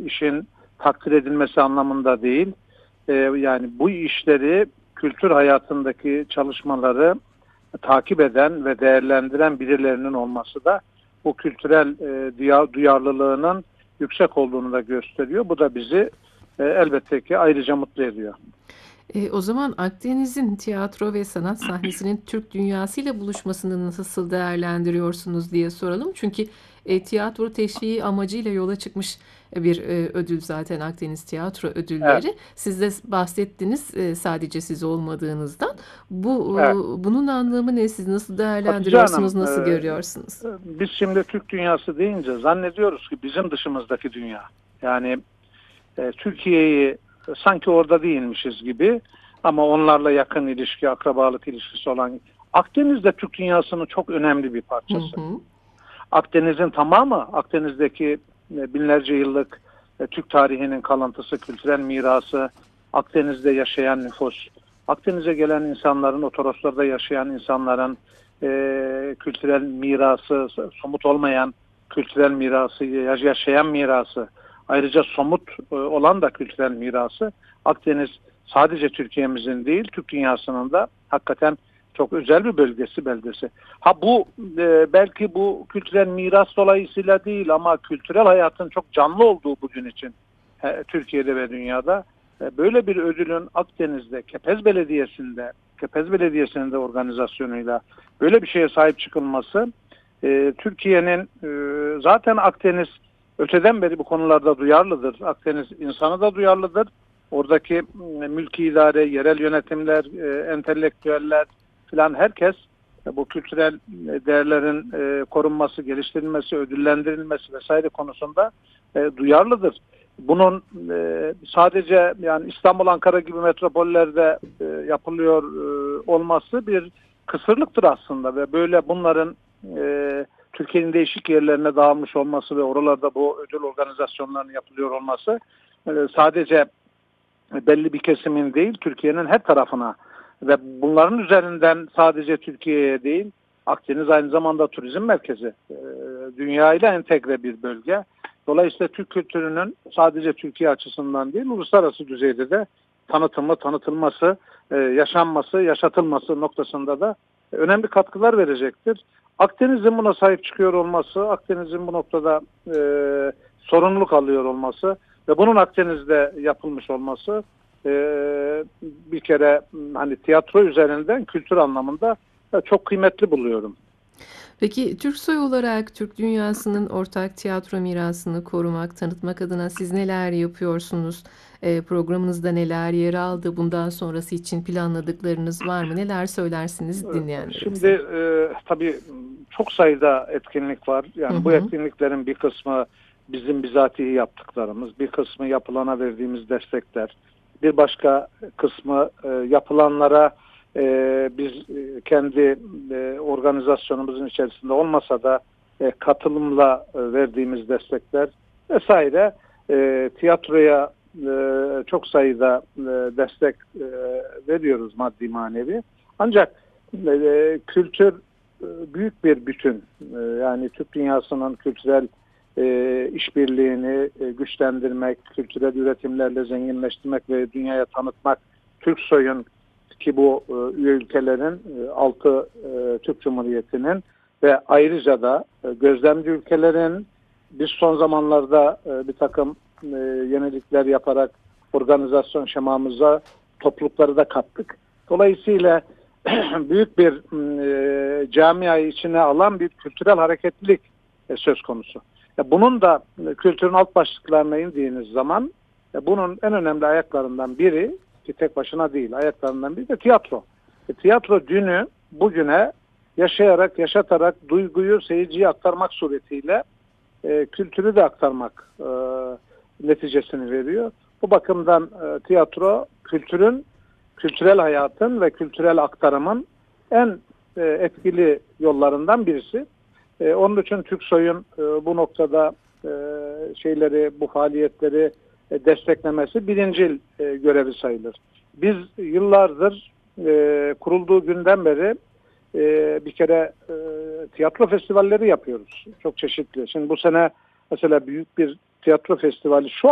işin takdir edilmesi anlamında değil. Yani bu işleri, kültür hayatındaki çalışmaları takip eden ve değerlendiren birilerinin olması da bu kültürel duyarlılığının yüksek olduğunu da gösteriyor. Bu da bizi elbette ki ayrıca mutlu ediyor. O zaman Akdeniz'in tiyatro ve sanat sahnesinin Türk dünyasıyla buluşmasını nasıl değerlendiriyorsunuz diye soralım. Çünkü tiyatro teşviği amacıyla yola çıkmış bir ödül zaten Akdeniz Tiyatro Evet, Ödülleri. Siz de bahsettiniz sadece siz olmadığınızdan. evet. Bunun anlamı ne? Siz nasıl Hatice Hanım, değerlendiriyorsunuz, nasıl görüyorsunuz? biz şimdi Türk dünyası deyince zannediyoruz ki bizim dışımızdaki dünya. Yani Türkiye'yi sanki orada değilmişiz gibi, ama onlarla yakın ilişki, akrabalık ilişkisi olan Akdeniz de Türk dünyasının çok önemli bir Hı parçası. hı. Akdeniz'in tamamı, Akdeniz'deki binlerce yıllık Türk tarihinin kalıntısı, kültürel mirası, Akdeniz'de yaşayan nüfus, Akdeniz'e gelen insanların, o toroslarda yaşayan insanların kültürel mirası, somut olmayan kültürel mirası, yaşayan mirası, ayrıca somut olan da kültürel mirası. Akdeniz sadece Türkiye'mizin değil, Türk dünyasının da hakikaten çok özel bir bölgesi, beldesi. Ha bu belki bu kültürel miras dolayısıyla değil, ama kültürel hayatın çok canlı olduğu bugün için Türkiye'de ve dünyada böyle bir ödülün Akdeniz'de, Kepez Belediyesi'nin de organizasyonuyla böyle bir şeye sahip çıkılması, Türkiye'nin zaten Akdeniz öteden beri bu konularda duyarlıdır. Akdeniz insanı da duyarlıdır. Oradaki mülki idare, yerel yönetimler, entelektüeller filan, herkes bu kültürel değerlerin korunması, geliştirilmesi, ödüllendirilmesi vesaire konusunda duyarlıdır. Bunun sadece yani İstanbul, Ankara gibi metropollerde yapılıyor olması bir kısırlıktır aslında, ve böyle bunların Türkiye'nin değişik yerlerine dağılmış olması ve oralarda bu ödül organizasyonlarının yapılıyor olması sadece belli bir kesimin değil, Türkiye'nin her tarafına ve bunların üzerinden sadece Türkiye'ye değil, Akdeniz aynı zamanda turizm merkezi, dünya ile entegre bir bölge. Dolayısıyla Türk kültürünün sadece Türkiye açısından değil, uluslararası düzeyde de tanıtımı, tanıtılması, yaşanması, yaşatılması noktasında da önemli katkılar verecektir. Akdeniz'in buna sahip çıkıyor olması, Akdeniz'in bu noktada sorumluluk alıyor olması ve bunun Akdeniz'de yapılmış olması bir kere hani tiyatro üzerinden kültür anlamında çok kıymetli buluyorum. Peki Türksoy olarak Türk dünyasının ortak tiyatro mirasını korumak, tanıtmak adına siz neler yapıyorsunuz? Programınızda neler yer aldı? Bundan sonrası için planladıklarınız var mı? Neler söylersiniz Şimdi dinleyenlerimize? tabii çok sayıda etkinlik var. Hı Yani bu hı. etkinliklerin bir kısmı bizim bizatihi yaptıklarımız, bir kısmı yapılana verdiğimiz destekler, bir başka kısmı yapılanlara biz kendi organizasyonumuzun içerisinde olmasa da katılımla verdiğimiz destekler vesaire. Tiyatroya çok sayıda destek veriyoruz, maddi manevi. Ancak kültür büyük bir bütün. Yani Türk dünyasının kültürel işbirliğini güçlendirmek, kültürel üretimlerle zenginleştirmek ve dünyaya tanıtmak, Türksoy'un, ki bu üye ülkelerin 6 Türk Cumhuriyeti'nin ve ayrıca da gözlemci ülkelerin, biz son zamanlarda bir takım yenilikler yaparak organizasyon şemamıza toplulukları da kattık. Dolayısıyla büyük bir camiayı içine alan bir kültürel hareketlilik söz konusu. Bunun da kültürün alt başlıklarına indiğiniz zaman bunun en önemli ayaklarından biri, ki tek başına değil, ayaklarından biri de tiyatro. Tiyatro dünü bugüne yaşayarak, yaşatarak, duyguyu seyirciye aktarmak suretiyle kültürü de aktarmak neticesini veriyor. Bu bakımdan tiyatro kültürel hayatın ve kültürel aktarımın en etkili yollarından birisi. Onun için Türksoy'un bu noktada bu faaliyetleri desteklemesi birincil görevi sayılır. Biz yıllardır kurulduğu günden beri bir kere tiyatro festivalleri yapıyoruz. Çok çeşitli. Şimdi bu sene mesela büyük bir tiyatro festivali şu